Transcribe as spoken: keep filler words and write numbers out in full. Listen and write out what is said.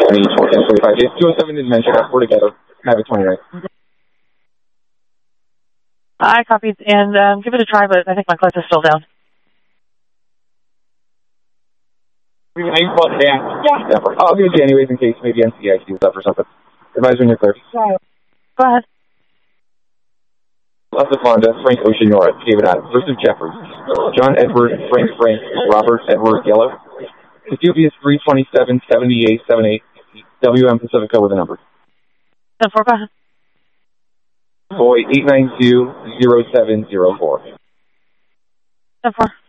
twenty, twenty-five days. two oh seven didn't mention that. We're together. Have it twenty-nine. I copied, and um, give it a try, but I think my clutch is still down. Yeah. Yeah. I'll give it to you anyways in case maybe N C I C was up or something. Advise when you're clear. Go ahead. Left Honda, Frank Ocean North, David Adams versus Jeffers. John Edward, Frank Frank, Robert Edward Yellow. Cassiopeia is three twenty-seven, seventy-eight, seventy-eight. W M Pacifica with a number. ten four, go ahead. Boy, eight nine two, zero seven zero four. ten four.